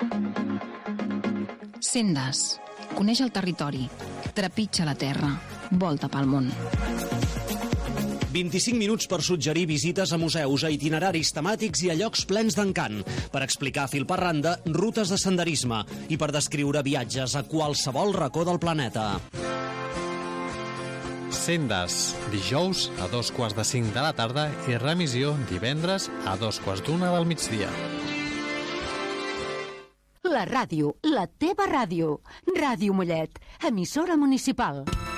Sendes. Coneix el territori. Trepitja la terra. Volta pel món. 25 minuts per suggerir visites a museus, a itineraris temàtics i a llocs plens d'encant, per explicar fil per randa rutes de senderisme i per descriure viatges a qualsevol racó del planeta. Sendes, dijous a 2:45 de la tarda i remissió divendres a 2:15 del migdia. La ràdio, la teva ràdio. Ràdio Mollet, emissora municipal.